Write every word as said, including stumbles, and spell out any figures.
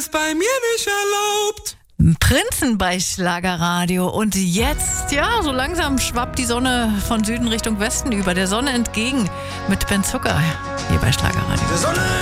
ist bei mir nicht erlaubt. Prinzen bei Schlagerradio. Und jetzt, ja, so langsam schwappt die Sonne von Süden Richtung Westen über, der Sonne entgegen mit Ben Zucker hier bei Schlagerradio. Der Sonne